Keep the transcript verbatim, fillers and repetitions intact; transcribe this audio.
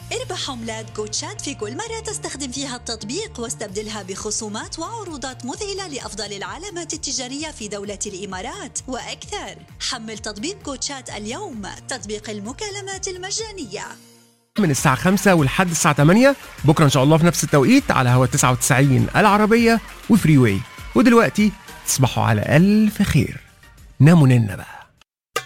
اربح عملات كوتشات في كل مرة تستخدم فيها التطبيق، واستبدلها بخصومات وعروضات مذهلة لأفضل العلامات التجارية في دولة الإمارات وأكثر. حمل تطبيق كوتشات اليوم، تطبيق المكالمات المجانية. من الساعة خمسة ولحد الساعة ثمانية بكرة إن شاء الله في نفس التوقيت على هوا تسعة وتسعين العربية وفري واي. ودلوقتي تصبحوا على ألف خير، ناموا ننا بقى.